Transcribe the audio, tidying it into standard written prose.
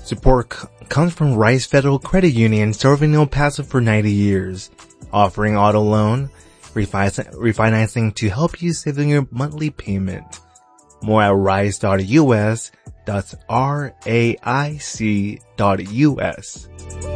Support comes from Rice Federal Credit Union, serving El Paso for 90 years, offering auto loan, refinancing to help you save on your monthly payment. More at rice.us. That's RAIC.US.